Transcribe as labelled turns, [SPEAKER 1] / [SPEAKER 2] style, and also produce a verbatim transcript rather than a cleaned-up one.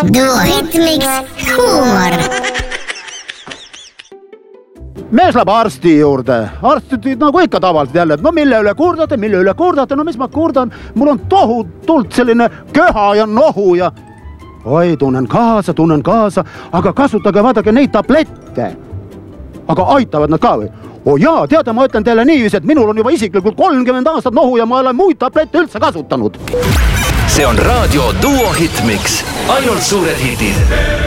[SPEAKER 1] Duohitmiks huumor.
[SPEAKER 2] Mees läheb arsti juurde. Arstid nagu ikka tavaliselt jälle, no mille üle kurdate, mille üle kurdate, no mis ma kurdan, mul on tohutult selline köha ja nohu ja oi, tunnen kaasa, tunnen kaasa, aga kasutage, vaadake neid tablette. Aga aitavad nad ka või? O jaa, teate, ma ütlen teile niiviisi, et minul on juba isiklikult kolmkümmend aastat nohu ja ma olen muid tablette üldse kasutanud.
[SPEAKER 3] See on raadio Duo Hitmix. Ainult suured hitid.